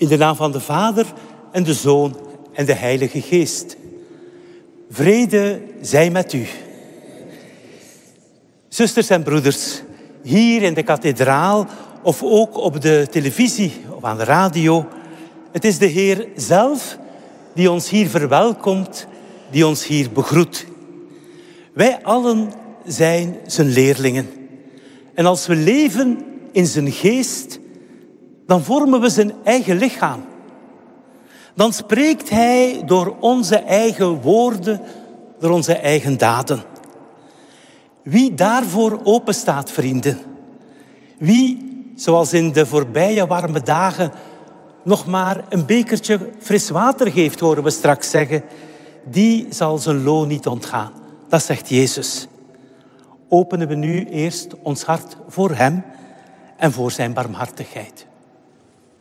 In de naam van de Vader en de Zoon en de Heilige Geest. Vrede zij met u. Zusters en broeders, hier in de kathedraal of ook op de televisie of aan de radio. Het is de Heer zelf die ons hier verwelkomt, die ons hier begroet. Wij allen zijn zijn leerlingen. En als we leven in zijn geest, dan vormen we zijn eigen lichaam. Dan spreekt hij door onze eigen woorden, door onze eigen daden. Wie daarvoor openstaat, vrienden. Wie, zoals in de voorbije warme dagen, nog maar een bekertje fris water geeft, horen we straks zeggen, die zal zijn loon niet ontgaan. Dat zegt Jezus. Openen we nu eerst ons hart voor hem en voor zijn barmhartigheid.